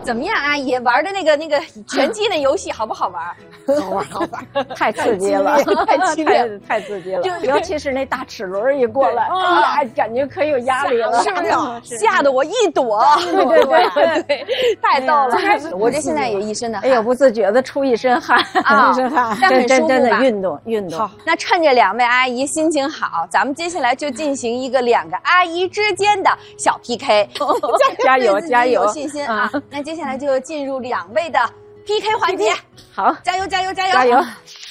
怎么样，阿姨玩的那个拳击那游戏好不好玩？ 好玩，好玩，太刺激了，太刺激了！尤其是那大齿轮一过来，哎呀，感觉可有压力了， 是不是？吓得我一躲。对，太逗了。我这现在也一身的汗， 哎呦，不自觉的出一身汗， 一身汗，但很舒服吧？ 真的运动。 好，那趁着2位阿姨心情好，咱们接下来就进行一个2个阿姨之间的小 PK。 加油，加油！ 有信心啊！那接下来就进入2位的 PK 环节。 好， 加油，加油，加油！ 加油！